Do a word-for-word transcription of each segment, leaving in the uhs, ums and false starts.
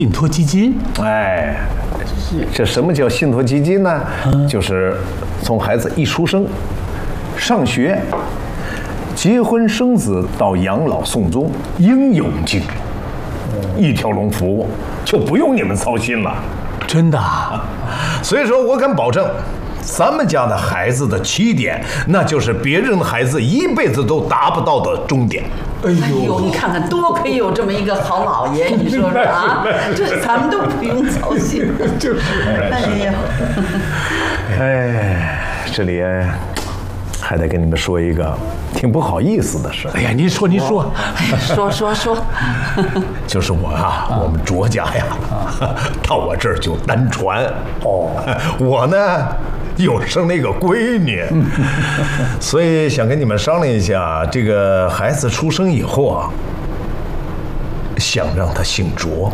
信托基金， 哎，这什么叫信托基金呢？嗯、就是从孩子一出生、上学、结婚生子到养老送终，应有尽有，一条龙服务，就不用你们操心了。 真的啊？ 所以说我敢保证，咱们家的孩子的起点，那就是别人的孩子一辈子都达不到的终点。 哎呦，你看看，多亏有这么一个好老爷，你说说啊，这咱们都不用操心。 就是，哎呀，哎，这里还得跟你们说一个挺不好意思的事。 哎呀，您说您说， 哎呀，说说说， 就是我啊，我们卓家呀，到我这儿就单传。哦，我呢又生了一个闺女，所以想跟你们商量一下，这个孩子出生以后啊，想让他姓卓。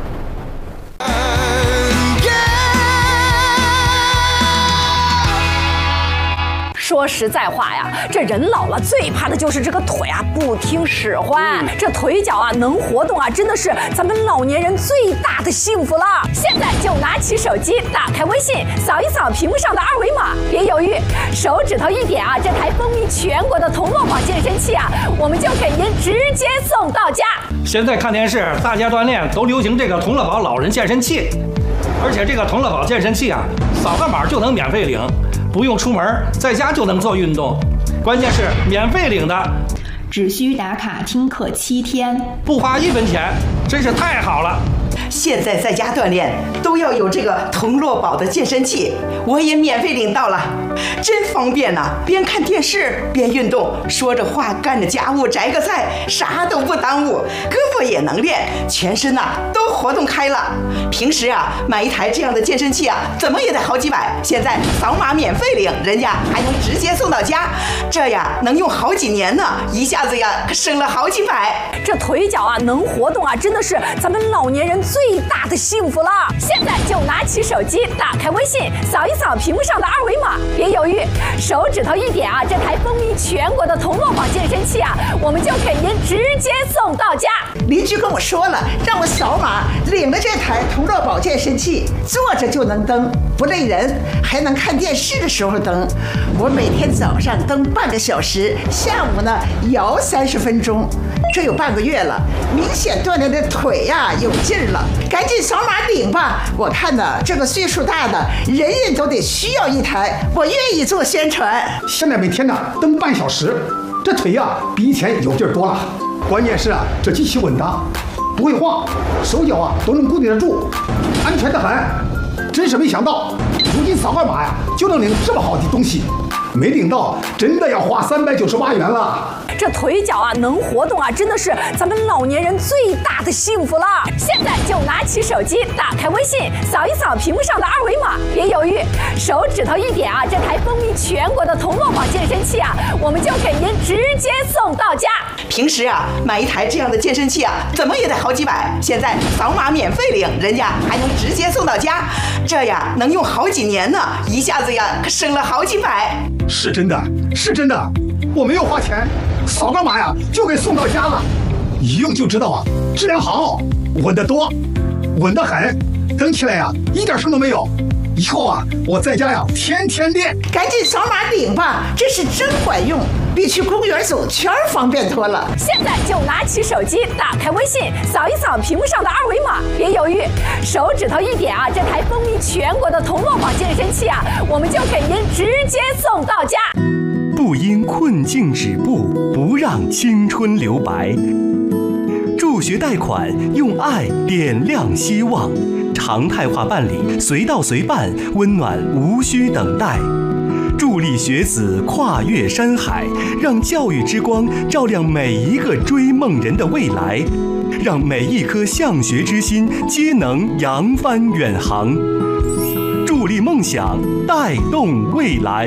说实在话呀，这人老了最怕的就是这个腿啊不听使唤，这腿脚啊能活动啊，真的是咱们老年人最大的幸福了。现在就拿起手机，打开微信，扫一扫屏幕上的二维码，别犹豫，手指头一点啊，这台风靡全国的同乐宝健身器啊，我们就给您直接送到家。 现在看电视，大家锻炼都流行这个同乐宝老人健身器，而且这个同乐宝健身器啊，扫个码就能免费领。不用出门，在家就能做运动，关键是免费领的， 只需打卡听课七天， 不花一分钱，真是太好了。 现在在家锻炼都要有这个同乐宝的健身器，我也免费领到了，真方便呐、啊！边看电视边运动，说着话干着家务摘个菜，啥都不耽误，胳膊也能练，全身呐、啊、都活动开了。平时啊买一台这样的健身器啊，怎么也得好几百，现在扫码免费领，人家还能直接送到家，这呀能用好几年呢，一下子呀可省了好几百。 这腿脚啊能活动啊，真的是咱们老年人最大的幸福了。现在就拿起手机，打开微信，扫一扫屏幕上的二维码，别犹豫，手指头一点啊，这台风靡全国的同乐宝健身器啊，我们就给您直接送到家。 邻居跟我说了，让我扫码领了这台同乐宝健身器，坐着就能蹬，不累人，还能看电视的时候蹬。我每天早上蹬半个小时，下午呢摇三十分钟，这有半个月了，明显锻炼的腿呀、啊、有劲儿了。赶紧扫码领吧！我看呢，这个岁数大的人人都得需要一台，我愿意做宣传。 现在每天呢蹬半小时，这腿呀、啊、比以前有劲儿多了。关键是啊，这机器稳当，不会晃，手脚啊都能固定得住，安全得很。真是没想到，如今扫个码呀就能领这么好的东西，没领到真的要花三百九十八元了。 这腿脚啊能活动啊，真的是咱们老年人最大的幸福了。现在就拿起手机，打开微信，扫一扫屏幕上的二维码，别犹豫，手指头一点啊，这台风靡全国的同乐宝健身器啊，我们就给您直接送到家。 平时啊买一台这样的健身器啊，怎么也得好几百，现在扫码免费领，人家还能直接送到家，这呀能用好几年呢，一下子呀可省了好几百。 是真的，是真的，我没有花钱，扫个码呀就给送到家了，一用就知道啊，质量好，稳得多，稳得很，蹬起来呀一点声都没有。以后啊我在家呀天天练。 赶紧扫码领吧，这是真管用，比去公园走圈方便多了。 现在就拿起手机，打开微信，扫一扫屏幕上的二维码，别犹豫，手指头一点啊，这台风靡全国的同乐宝健身器啊，我们就给您直接送到家。 不因困境止步，不让青春留白。助学贷款，用爱点亮希望。常态化办理，随到随办，温暖无需等待。助力学子跨越山海，让教育之光照亮每一个追梦人的未来，让每一颗向学之心皆能扬帆远航。助力梦想，带动未来。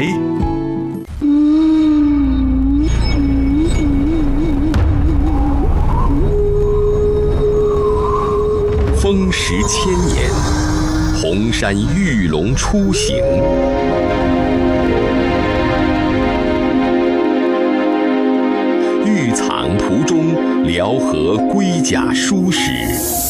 风蚀千年，红山玉龙初醒。玉藏途中，辽河龟甲书史。